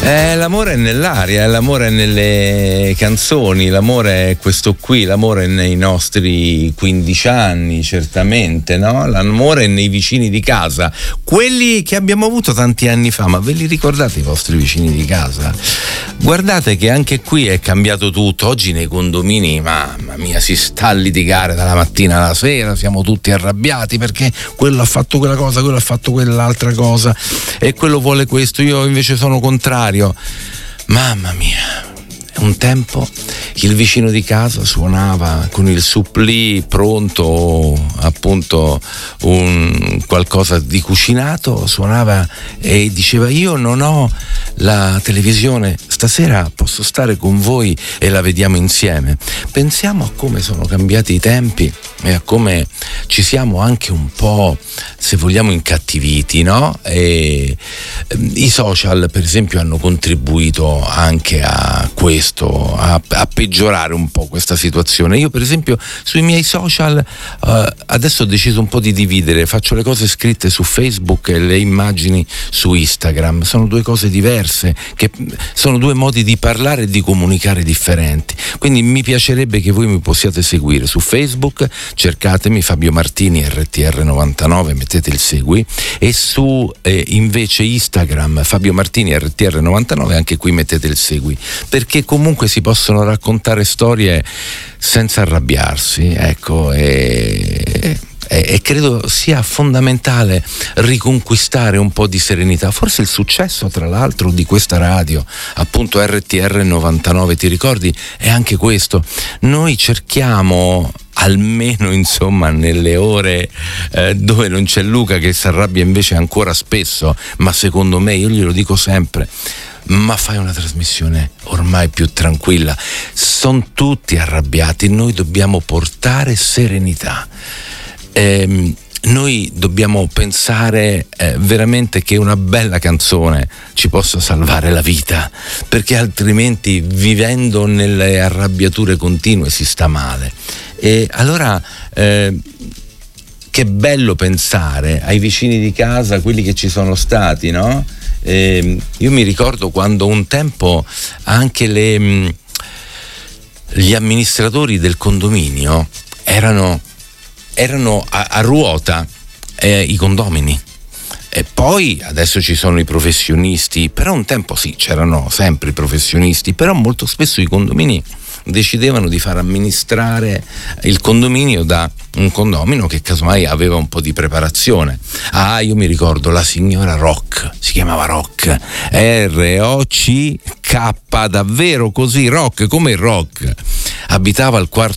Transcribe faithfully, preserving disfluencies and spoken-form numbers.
Eh, l'amore è nell'aria, l'amore è nelle canzoni, l'amore è questo qui, l'amore è nei nostri quindici anni, certamente, no? L'amore è nei vicini di casa, quelli che abbiamo avuto tanti anni fa, ma ve li ricordate i vostri vicini di casa? Guardate che anche qui è cambiato tutto, oggi nei condomini, mamma mia, si sta a litigare dalla mattina alla sera, siamo tutti arrabbiati perché quello ha fatto quella cosa, quello ha fatto quell'altra cosa e quello vuole questo, io invece sono contrario. Mamma mia, un tempo il vicino di casa suonava con il supplì pronto, appunto un qualcosa di cucinato, suonava e diceva: io non ho la televisione, stasera posso stare con voi e la vediamo insieme. Pensiamo a come sono cambiati i tempi e a come ci siamo anche un po', se vogliamo, incattiviti, no? E i social, per esempio, hanno contribuito anche a questo, a, a peggiorare un po' questa situazione. Io, per esempio, sui miei social uh, adesso ho deciso un po' di dividere, faccio le cose scritte su Facebook e le immagini su Instagram. Sono due cose diverse, che sono due modi di parlare e di comunicare differenti. Quindi mi piacerebbe che voi mi possiate seguire su Facebook, cercatemi Fabio Martini R T R novantanove, mettete il segui, e su eh, invece Instagram Fabio Martini R T R novantanove, anche qui mettete il segui, perché comunque si possono raccontare storie senza arrabbiarsi, ecco, e, e, e credo sia fondamentale riconquistare un po' di serenità. Forse il successo, tra l'altro, di questa radio, appunto R T R novantanove, ti ricordi, è anche questo. Noi cerchiamo, almeno insomma nelle ore eh, dove non c'è Luca, che si arrabbia invece ancora spesso, ma secondo me, io glielo dico sempre, ma fai una trasmissione ormai più tranquilla, sono tutti arrabbiati, noi dobbiamo portare serenità. Ehm, noi dobbiamo pensare eh, veramente che una bella canzone ci possa salvare la vita, perché altrimenti vivendo nelle arrabbiature continue si sta male. E allora eh, che bello pensare ai vicini di casa, quelli che ci sono stati, no? Eh, io mi ricordo quando un tempo anche le, mh, gli amministratori del condominio erano erano a, a ruota eh, i condomini, e poi adesso ci sono i professionisti, però un tempo sì, c'erano sempre i professionisti, però molto spesso i condomini decidevano di far amministrare il condominio da un condomino che casomai aveva un po' di preparazione. Ah, io mi ricordo la signora Rock, si chiamava Rock, R O C K, davvero così, Rock, come il rock, abitava al quarto